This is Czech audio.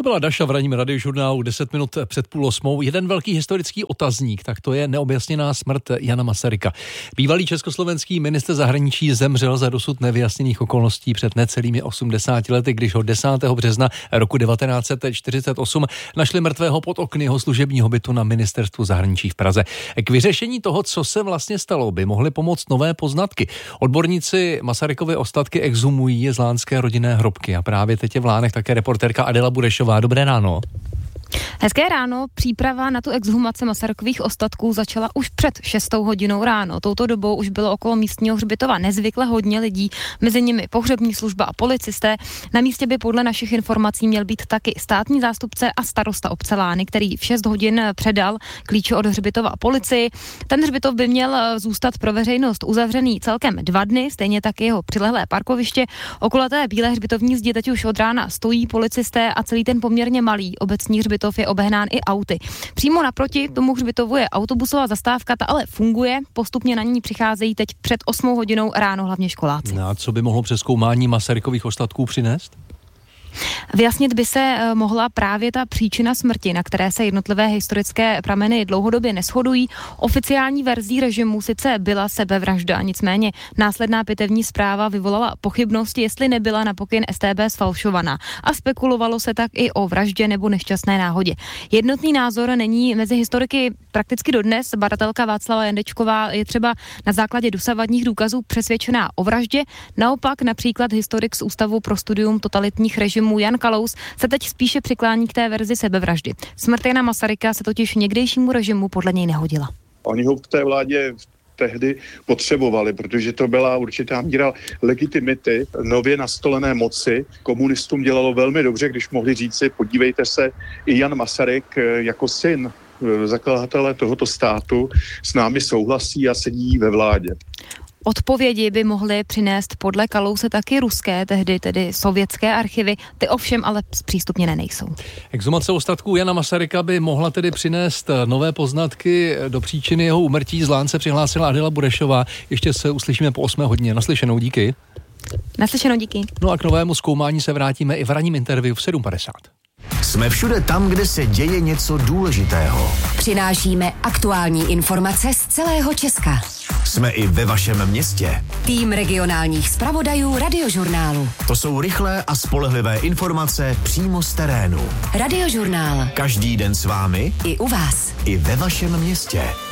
byla Daša v ranním radiožurnálu 10 minut před 7:30. Jeden velký historický otazník, tak to je neobjasněná smrt Jana Masaryka. Bývalý československý ministr zahraničí zemřel za dosud nevyjasněných okolností před necelými 80 lety, když ho 10. března roku 1948 našli mrtvého pod okny jeho služebního bytu na ministerstvu zahraničí v Praze. K vyřešení toho, co se vlastně stalo, by mohly pomoct nové poznatky. Odborníci Masarykovy ostatky exhumují z lánské rodinné hrobky a právě teď je v Lánech také reportérka Adela Burešová. Dobré ráno. Hezké ráno, příprava na tu exhumaci Masarykových ostatků začala už před 6 hodinou ráno. Touto dobou už bylo okolo místního hřbitova nezvykle hodně lidí, mezi nimi pohřební služba a policisté. Na místě by podle našich informací měl být taky státní zástupce a starosta obce Lány, který v 6 hodin předal klíče od hřbitova policii. Ten hřbitov by měl zůstat pro veřejnost uzavřený celkem 2 dny, stejně tak jeho přilehlé parkoviště. Okolo té bílé hřbitovní zdi teď už od rána stojí policisté a celý ten poměrně malý obecní hřbitov je obehnán i auty. Přímo naproti tomu hřbitovu je autobusová zastávka, ta ale funguje, postupně na ní přicházejí teď před 8 hodinou ráno hlavně školáci. No a co by mohlo přezkoumání Masarykových ostatků přinést? Vyjasnit by se mohla právě ta příčina smrti, na které se jednotlivé historické prameny dlouhodobě neshodují. Oficiální verzí režimu sice byla sebevražda, nicméně následná pitevní zpráva vyvolala pochybnosti, jestli nebyla na pokyn StB sfalšovaná. A spekulovalo se tak i o vraždě nebo nešťastné náhodě. Jednotný názor není mezi historiky prakticky dodnes. Badatelka Václava Jandečková je třeba na základě dosavadních důkazů přesvědčená o vraždě. Naopak například historik z Ústavu pro studium totalitních režimů Jan Kalous se teď spíše přiklání k té verzi sebevraždy. Smrt Jana Masaryka se totiž někdejšímu režimu podle něj nehodila. Oni ho v té vládě tehdy potřebovali, protože to byla určitá míra legitimity nově nastolené moci. Komunistům dělalo velmi dobře, když mohli říci, podívejte se, i Jan Masaryk jako syn zakladatele tohoto státu s námi souhlasí a sedí ve vládě. Odpovědi by mohly přinést podle Kalouse taky ruské, tehdy tedy sovětské archivy, ty ovšem ale zpřístupněné nejsou. Exhumace ostatků Jana Masaryka by mohla tedy přinést nové poznatky. Do příčiny jeho úmrtí z Lán se přihlásila Adela Burešová. Ještě se uslyšíme po 8 hodině. Naslyšenou, díky. Naslyšenou, díky. No a k novému zkoumání se vrátíme i v ranním interview v 7:50. Jsme všude tam, kde se děje něco důležitého. Přinášíme aktuální informace z celého Česka. Jsme i ve vašem městě. Tým regionálních zpravodajů Radiožurnálu. To jsou rychlé a spolehlivé informace přímo z terénu. Radiožurnál. Každý den s vámi I u vás. i ve vašem městě.